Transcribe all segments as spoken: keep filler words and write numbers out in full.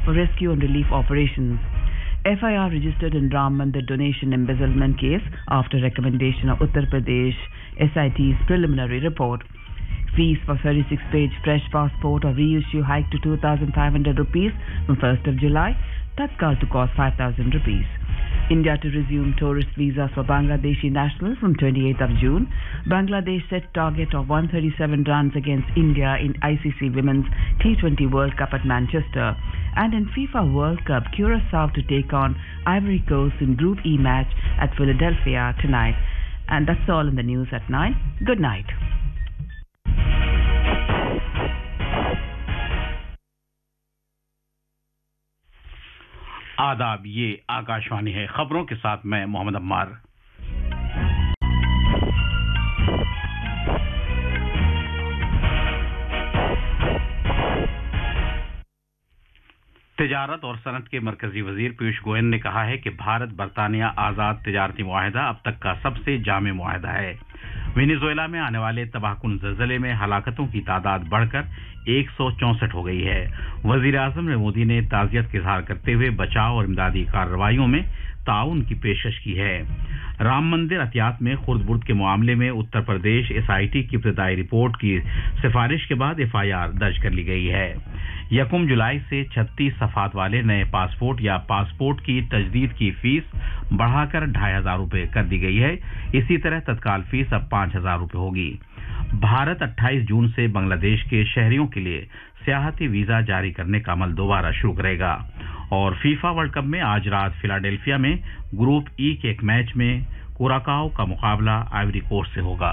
for rescue and relief operations. F I R registered in Ram Mandir donation embezzlement case after recommendation of Uttar Pradesh S I T's preliminary report. Fees for thirty-six page fresh passport or reissue hiked to two thousand five hundred rupees from first of July, Tatkal to cost five thousand rupees. India to resume tourist visas for Bangladeshi nationals from twenty-eighth of June. Bangladesh set target of one hundred thirty-seven runs against India in I C C Women's T twenty World Cup at Manchester. And in FIFA World Cup, Curacao to take on Ivory Coast in Group E match at Philadelphia tonight. And that's all in the news at nine. Good night. आदाब, ये आकाशवाणी है। खबरों के साथ मैं मोहम्मद अम्मार। तिजारत और सनत के मरकजी वजीर पीयूष गोयल ने कहा है कि भारत बरतानिया आजाद तिजारती मुआहिदा अब तक का सबसे जामे मुआहिदा है। वेनेजुएला में आने वाले तबाहकुन ज़लज़ले में हलाकतों की तादाद बढ़कर एक सौ चौंसठ हो गई है। वजीर आजम मोदी ने ताज़ियत का इजहार करते हुए बचाव और इमदादी कार्रवाइयों में ताउन की पेशकश की है। राम मंदिर अतियात में खुर्द बुर्द के मामले में Uttar Pradesh S I T की इब्तदाई रिपोर्ट की सिफारिश के बाद एफ आई आर दर्ज कर ली गई है। यकम जुलाई से छत्तीस सफात वाले नए पासपोर्ट या पासपोर्ट की तजदीद की फीस बढ़ाकर ढाई हजार रुपये कर दी गई है। इसी तरह तत्काल फीस अब पांच हजार रुपये होगी। भारत अट्ठाईस जून से बांग्लादेश के शहरियों के लिए सियाहती वीजा जारी करने का अमल दोबारा शुरू करेगा। और फीफा वर्ल्ड कप में आज रात फिलाडेल्फिया में ग्रुप ई के एक मैच में कुराकाओ का मुकाबला आइवरी कोस्ट से होगा।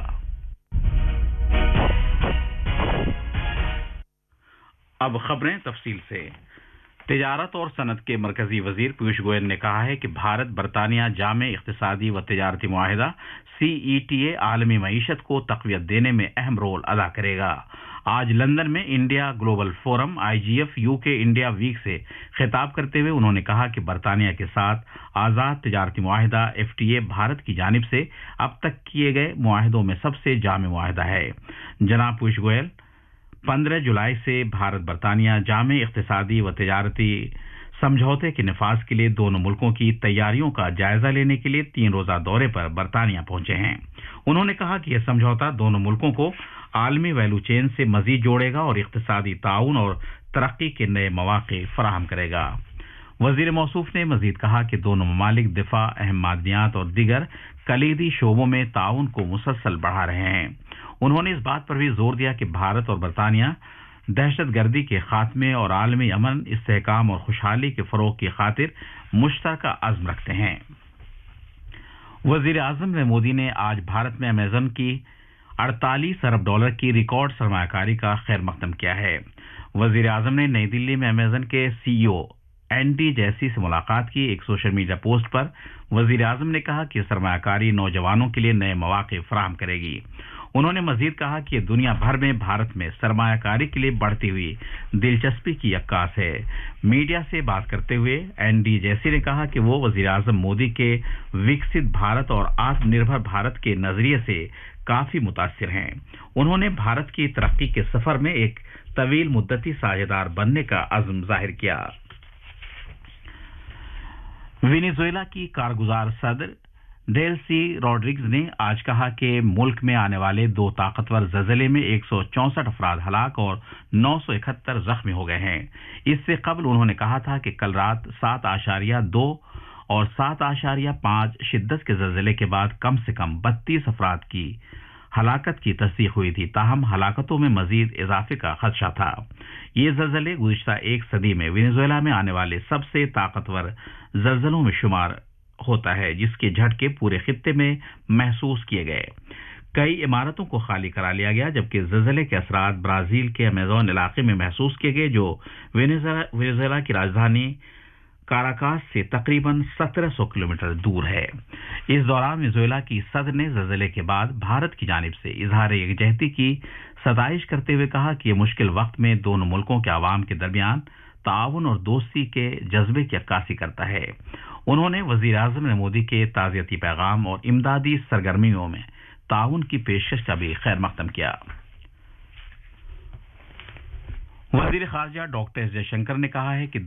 अब खबरें तफसील से। तिजारत और सनत के मरकजी वजीर पीयूष गोयल ने कहा है कि भारत बरतानिया जामे इख्तिसादी व तिजारती मुआहिदा सी ई टी ए आलमी मईशत को तक़वियत देने में अहम रोल अदा करेगा। आज लंदन में इंडिया ग्लोबल फोरम आई जी एफ यूके इंडिया वीक से खिताब करते हुए उन्होंने कहा कि बरतानिया के साथ आज़ाद तिजारती मुआहिदा एफ टी ए भारत की जानिब से अब तक किए गए मुआहिदों में सबसे जामे मुआहिदा है। जनाब पीयूष गोयल पंद्रह जुलाई से भारत बरतानिया जामे इख्तिसादी व तिजारती समझौते के निफाज के लिए दोनों मुल्कों की तैयारियों का जायजा लेने के लिए तीन रोजा दौरे पर बरतानिया पहुंचे हैं। उन्होंने कहा कि यह समझौता दोनों मुल्कों को आलमी वैल्यू चेन से मजीद जोड़ेगा और इख्तिसादी ताउन और तरक्की के नए मौके फराहम करेगा। वजीर मौसूफ ने मजीद कहा कि दोनों ममालिक दिफा, अहम मादनियात और दीगर कलीदी शोबों में ताउन को मुसलसल बढ़ा रहे हैं। उन्होंने इस बात पर भी जोर दिया कि भारत और बरतानिया दहशत गर्दी के खात्मे और आलमी अमन, इस्तेहकाम और खुशहाली के फरोग की खातिर मुश्तरका अज़्म रखते हैं। वजीर आजम मोदी ने आज भारत में अमेज़न की अड़तालीस अरब डॉलर की रिकॉर्ड सरमायाकारी का खैर मकदम किया है। वजीर आजम ने नई दिल्ली में अमेज़न के सी ई ओ एंडी जैसी से मुलाकात की। एक सोशल मीडिया पोस्ट पर वजीर आजम ने कहा कि सरमायाकारी नौजवानों के लिए नए मौके फराहम करेगी। उन्होंने मजीद कहा कि दुनिया भर में भारत में सरमायाकारी के लिए बढ़ती हुई दिलचस्पी की अक्कास है। मीडिया से बात करते हुए एनडी जैसी ने कहा कि वो वजीर आजम मोदी के विकसित भारत और आत्मनिर्भर भारत के नजरिए से काफी मुतासिर हैं। उन्होंने भारत की तरक्की के सफर में एक तवील मुद्दती साझेदार बनने का अज़्म जाहिर किया। वेनेजुएला की कारगुजार सदर डेल्सी रॉड्रिग्स ने आज कहा कि मुल्क में आने वाले दो ताकतवर ज़लज़ले में एक सौ चौंसठ अफराद हलाक और नौ सौ इकहत्तर जख्मी हो गए हैं। इससे कबल उन्होंने कहा था कि कल रात सात आशारिया दो और सात आशारिया पांच शिद्दत के ज़लज़ले के बाद कम से कम बत्तीस अफराद की हलाकत की तस्दीक हुई थी। ताहम हलाकतों में मजीद इजाफे का खदशा था। ये ज़लज़ले गुज़िश्ता एक सदी में वेनेजुएला में आने वाले सबसे ताकतवर ज़लज़लों में शुमार होता है, जिसके झटके पूरे खित्ते में महसूस किए गए। कई इमारतों को खाली करा लिया गया, जबकि ज़लज़ले के असरात ब्राजील के अमेज़न इलाके में महसूस किए गए, जो वेनेजुएला की राजधानी काराकास से तकरीबन सत्रह सौ किलोमीटर दूर है। इस दौरान वेनेजुएला की सदर ने ज़लज़ले के बाद भारत की जानिब से इजहार यकजहती की सताइश करते हुए कहा कि यह मुश्किल वक्त में दोनों मुल्कों के आवाम के दरमियान ताउन और दोस्ती के जज्बे की अक्कासी करता है। उन्होंने वजीर आजम ने मोदी के ताज़ियती पैगाम और इमदादी सरगर्मियों में ताउन की पेशकश का भी खैर मकदम किया। वजीर खारजा डॉक्टर एस जयशंकर ने कहा है कि